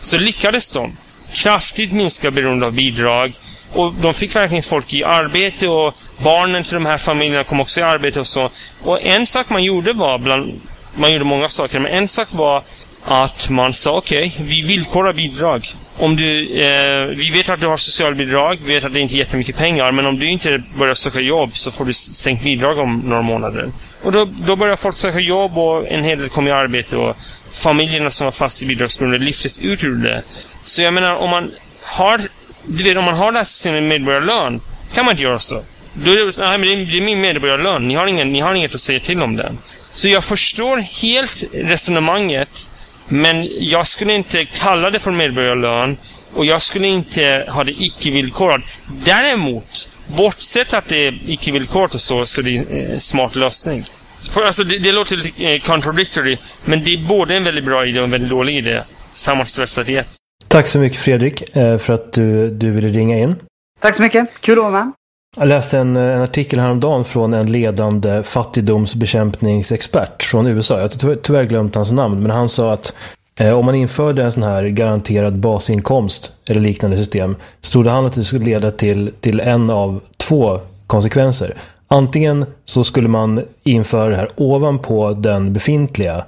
så lyckades de kraftigt minska beroende av bidrag. Och de fick verkligen folk i arbete, och barnen till de här familjerna kom också i arbete och så. Och en sak man gjorde man gjorde många saker, men en sak var att man sa okej, vi villkorar bidrag. Om vi vet att du har socialbidrag, vi vet att det inte är jättemycket pengar, men om du inte börjar söka jobb så får du sänkt bidrag om några månader. Och då börjar folk söka jobb, och en hel del kom i arbete, och familjerna som var fast i bidragsberoende lyftes ut ur det. Så jag menar, om man har det här systemet med medborgarlön, kan man inte göra så. Då är det, nej, men det är min medborgarlön. Ni har inget att säga till om den. Så jag förstår helt resonemanget, men jag skulle inte kalla det för medborgarlön, och jag skulle inte ha det icke-villkorat. Däremot, bortsett att det är icke-villkorat och så är det en smart lösning. För alltså, det låter lite contradictory, men det är både en väldigt bra idé och en väldigt dålig idé. Sammanstressat i ett. Tack så mycket, Fredrik, för att du ville ringa in. Tack så mycket, kul att vara med. Jag läste en artikel häromdagen från en ledande fattigdomsbekämpningsexpert från USA. Jag har tyvärr glömt hans namn, men han sa att om man införde en sån här garanterad basinkomst eller liknande system, så trodde han att det skulle leda till en av två konsekvenser. Antingen så skulle man införa det här ovanpå den befintliga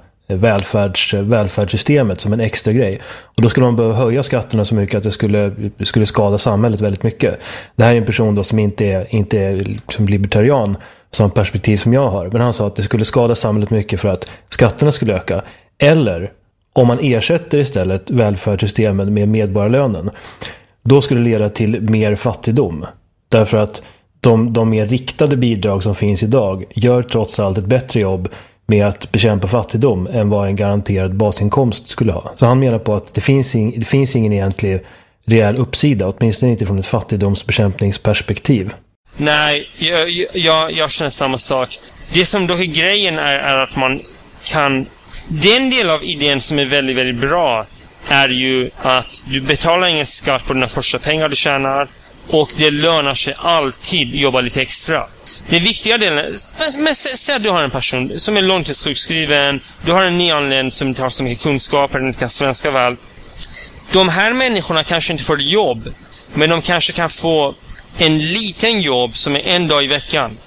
välfärdssystemet som en extra grej. Och då skulle man behöva höja skatterna så mycket att det skulle skada samhället väldigt mycket. Det här är en person då som inte är liksom libertarian som perspektiv som jag har. Men han sa att det skulle skada samhället mycket för att skatterna skulle öka. Eller om man ersätter istället välfärdssystemen med medborgarlönen, då skulle det leda till mer fattigdom. Därför att de mer riktade bidrag som finns idag gör trots allt ett bättre jobb med att bekämpa fattigdom än vad en garanterad basinkomst skulle ha. Så han menar på att det finns ingen egentlig reell uppsida, åtminstone inte från ett fattigdomsbekämpningsperspektiv. Nej, jag känner samma sak. Det som dock är grejen är att man kan... Den del av idén som är väldigt, väldigt bra är ju att du betalar ingen skatt på dina första pengar du tjänar, och det lönar sig alltid jobba lite extra. Det viktiga delen, men säg att du har en person som är långtidssjukskriven, du har en nyanländ som inte har så mycket kunskaper, den inte kan svenska väl. De här människorna kanske inte får jobb, men de kanske kan få en liten jobb som är en dag i veckan.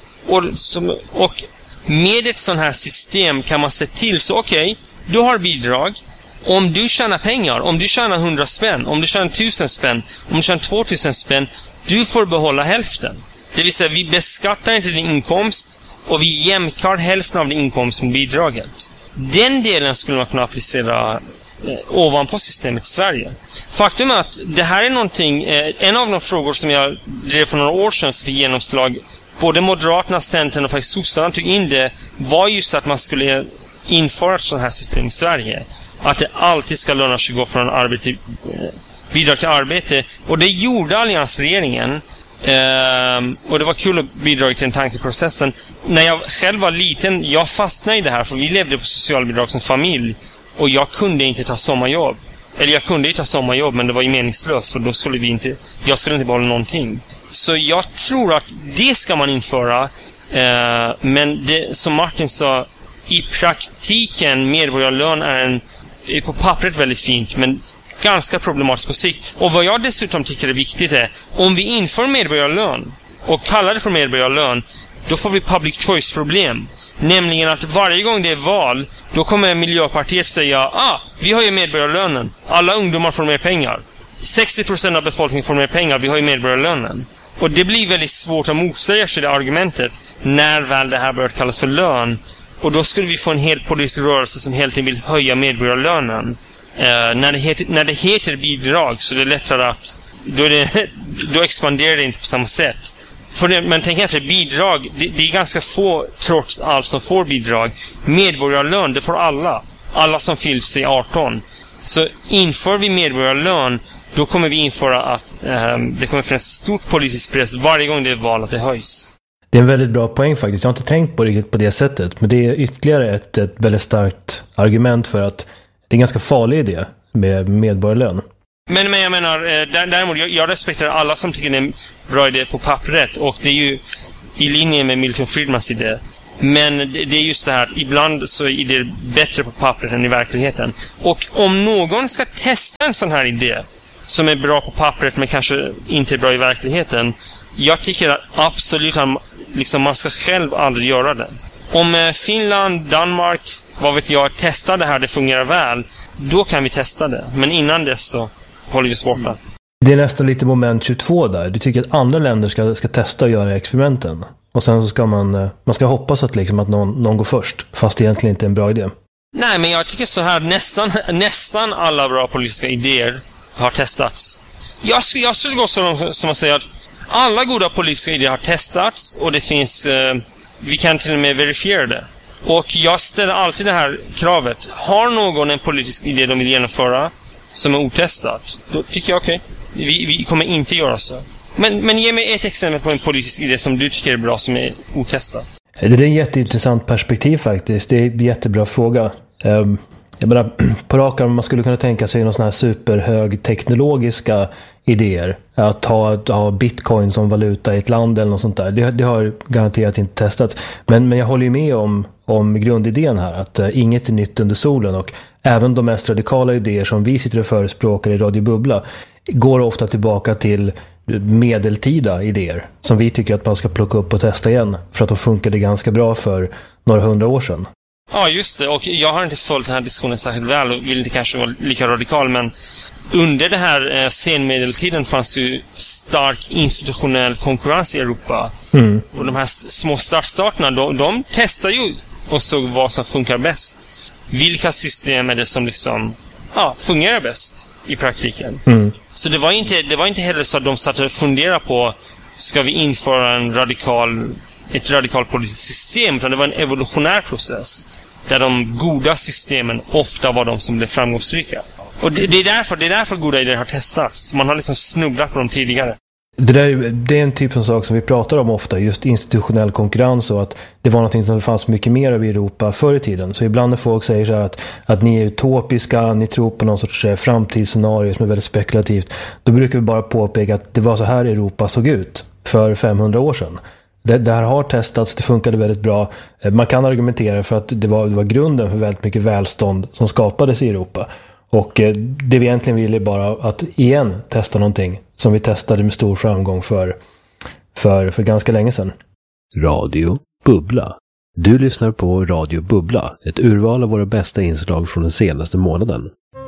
Och med ett sånt här system kan man se till så okej, du har bidrag. Om du tjänar pengar, om du tjänar 100 spänn, om du tjänar 1000 spänn, om du tjänar 2000 spänn, du får behålla hälften. Det vill säga, vi beskattar inte din inkomst, och vi jämkar hälften av din inkomst med bidraget. Den delen skulle man kunna applicera ovanpå systemet i Sverige. Faktum är att det här är någonting, en av de frågor som jag drev för några år sedan för genomslag, både Moderaterna, Centern och faktiskt sossarna tog in det, var just att man skulle införa ett sådant här system i Sverige. Att det alltid ska löna sig gå från bidrag till arbete. Och det gjorde alliansregeringen. Och det var kul att bidra till den tankeprocessen. När jag själv var liten, jag fastnade i det här, för vi levde på socialbidrag som familj. Och jag kunde inte ta sommarjobb. Eller jag kunde ta sommarjobb, men det var ju meningslöst, för då skulle jag skulle inte behålla någonting. Så jag tror att det ska man införa. Men det, som Martin sa, i praktiken medborgarlön är på pappret väldigt fint, men ganska problematiskt på sikt. Och vad jag dessutom tycker är viktigt är, om vi inför medborgarlön och kallar det för medborgarlön, då får vi public choice problem. Nämligen att varje gång det är val, då kommer Miljöpartiet säga, vi har ju medborgarlönen, alla ungdomar får mer pengar, 60% av befolkningen får mer pengar, vi har ju medborgarlönen. Och det blir väldigt svårt att motsäga sig det argumentet när väl det här börjar kallas för lön. Och då skulle vi få en helt politisk rörelse som helt enkelt vill höja medborgarlönen. När det heter bidrag, så det är lättare att då expanderar det inte på samma sätt. Men tänk efter, bidrag, det är ganska få trots allt som får bidrag. Medborgarlön, det får alla som fyllt sig 18. Så inför vi medborgarlön, då kommer vi införa att det kommer finnas stort politisk press varje gång det är val att det höjs. Det är en väldigt bra poäng faktiskt. Jag har inte tänkt på det på det sättet. Men det är ytterligare ett väldigt starkt argument för att det är en ganska farlig idé med medborgarlön. Men jag menar, däremot, jag respekterar alla som tycker det är en bra idé på pappret. Och det är ju i linje med Milton Friedmans idé. Men det är just så här, ibland så är det bättre på pappret än i verkligheten. Och om någon ska testa en sån här idé som är bra på pappret men kanske inte är bra i verkligheten, jag tycker att absolut liksom, man ska själv aldrig göra det. Om Finland, Danmark, vad vet jag, testar det här, det fungerar väl, då kan vi testa det. Men innan dess så håller vi oss borta. Det är nästan lite moment 22 där. Du tycker att andra länder ska testa och göra experimenten. Och sen så ska man ska hoppas att, liksom, att någon går först. Fast det egentligen inte är en bra idé. Nej, men jag tycker så här, nästan alla bra politiska idéer har testats. Jag skulle gå så långt som att säga att alla goda politiska idéer har testats och det finns, vi kan till och med verifiera det. Och jag ställer alltid det här kravet. Har någon en politisk idé de vill genomföra som är otestat, då tycker jag okej. Vi kommer inte göra så. Men ge mig ett exempel på en politisk idé som du tycker är bra som är otestat. Det är en jätteintressant perspektiv faktiskt. Det är en jättebra fråga. Jag menar, på rak arm man skulle kunna tänka sig någon sån här superhög teknologiska idéer. Att ha bitcoin som valuta i ett land eller något sånt där. Det har garanterat inte testats. Men jag håller ju med om grundidén här. Att inget är nytt under solen. Och även de mest radikala idéer som vi sitter och förespråkar i Radio Bubbla går ofta tillbaka till medeltida idéer som vi tycker att man ska plocka upp och testa igen för att de funkade ganska bra för några 100 år sedan. Ja, just det. Och jag har inte följt den här diskussionen särskilt väl och vill inte kanske vara lika radikal, men under det här senmedeltiden fanns ju stark institutionell konkurrens i Europa. Och de här små startstaterna, de testar ju och såg vad som funkar bäst. Vilka system är det som liksom fungerar bäst i praktiken. Så det var inte heller så att de satt och funderade på ska vi införa ett radikalt politiskt system, utan det var en evolutionär process där de goda systemen ofta var de som blev framgångsrika. Och det är därför goda idéer har testats. Man har liksom snubblat på dem tidigare. Det är en typ av sak som vi pratar om ofta, just institutionell konkurrens, och att det var något som det fanns mycket mer av i Europa förr i tiden. Så ibland när folk säger så här att ni är utopiska, ni tror på någon sorts framtidsscenario som är väldigt spekulativt, då brukar vi bara påpeka att det var så här Europa såg ut för 500 år sedan. Det här har testats, det funkade väldigt bra. Man kan argumentera för att det var grunden för väldigt mycket välstånd som skapades i Europa. Och det vi egentligen vill är bara att igen testa någonting som vi testade med stor framgång för ganska länge sedan. Radio Bubbla. Du lyssnar på Radio Bubbla, ett urval av våra bästa inslag från den senaste månaden.